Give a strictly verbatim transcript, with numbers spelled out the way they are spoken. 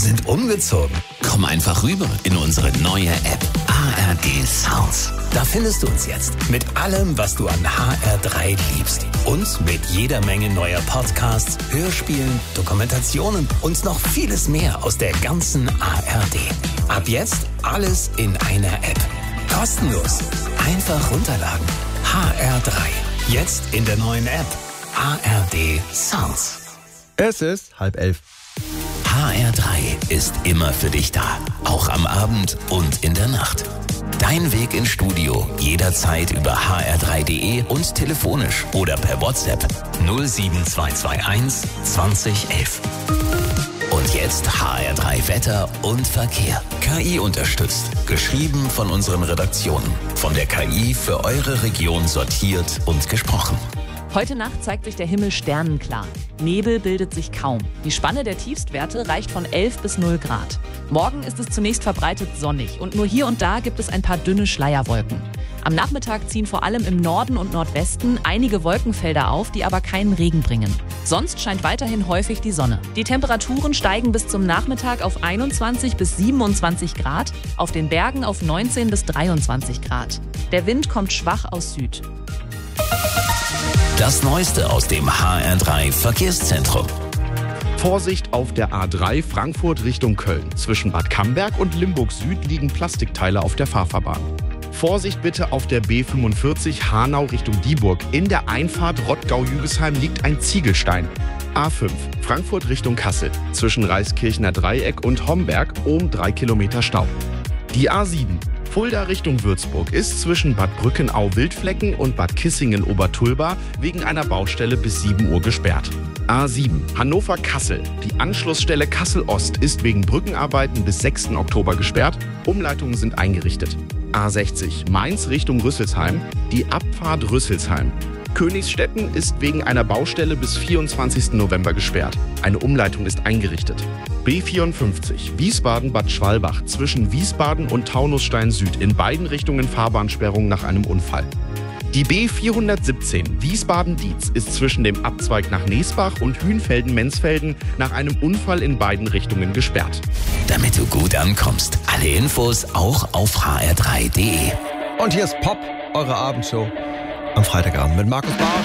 sind umgezogen. Komm einfach rüber in unsere neue App A R D Sounds. Da findest du uns jetzt mit allem, was du an H R drei liebst. Und mit jeder Menge neuer Podcasts, Hörspielen, Dokumentationen und noch vieles mehr aus der ganzen A R D. Ab jetzt alles in einer App. Kostenlos. Einfach runterladen. H R drei. Jetzt in der neuen App. A R D Sounds. Es ist halb elf. H R drei ist immer für dich da. Auch am Abend und in der Nacht. Dein Weg ins Studio jederzeit über h r drei punkt d e und telefonisch oder per WhatsApp null sieben zwei zwei eins zwanzig elf. Und jetzt H R drei Wetter und Verkehr. K I unterstützt. Geschrieben von unseren Redaktionen. Von der K I für eure Region sortiert und gesprochen. Heute Nacht zeigt sich der Himmel sternenklar. Nebel bildet sich kaum. Die Spanne der Tiefstwerte reicht von elf bis null Grad. Morgen ist es zunächst verbreitet sonnig und nur hier und da gibt es ein paar dünne Schleierwolken. Am Nachmittag ziehen vor allem im Norden und Nordwesten einige Wolkenfelder auf, die aber keinen Regen bringen. Sonst scheint weiterhin häufig die Sonne. Die Temperaturen steigen bis zum Nachmittag auf einundzwanzig bis siebenundzwanzig Grad, auf den Bergen auf neunzehn bis dreiundzwanzig Grad. Der Wind kommt schwach aus Süd. Das Neueste aus dem H R drei Verkehrszentrum. Vorsicht auf der A drei Frankfurt Richtung Köln. Zwischen Bad Camberg und Limburg Süd liegen Plastikteile auf der Fahrfahrbahn. Vorsicht bitte auf der B fünfundvierzig Hanau Richtung Dieburg. In der Einfahrt Rottgau-Jügesheim liegt ein Ziegelstein. A fünf Frankfurt Richtung Kassel. Zwischen Reiskirchner Dreieck und Homberg um drei Kilometer Stau. Die A sieben Fulda Richtung Würzburg ist zwischen Bad Brückenau-Wildflecken und Bad Kissingen-Obertulba wegen einer Baustelle bis sieben Uhr gesperrt. A sieben Hannover-Kassel. Die Anschlussstelle Kassel-Ost ist wegen Brückenarbeiten bis sechsten Oktober gesperrt. Umleitungen sind eingerichtet. A sechzig Mainz Richtung Rüsselsheim. Die Abfahrt Rüsselsheim. Königsstetten ist wegen einer Baustelle bis vierundzwanzigsten November gesperrt. Eine Umleitung ist eingerichtet. B vierundfünfzig Wiesbaden-Bad Schwalbach zwischen Wiesbaden und Taunusstein Süd in beiden Richtungen Fahrbahnsperrung nach einem Unfall. Die B vierhundertsiebzehn Wiesbaden-Dietz ist zwischen dem Abzweig nach Neesbach und Hünfelden-Menzfelden nach einem Unfall in beiden Richtungen gesperrt. Damit du gut ankommst, alle Infos auch auf h r drei punkt d e. Und hier ist Pop, eure Abendshow am Freitagabend mit Markus Barsch.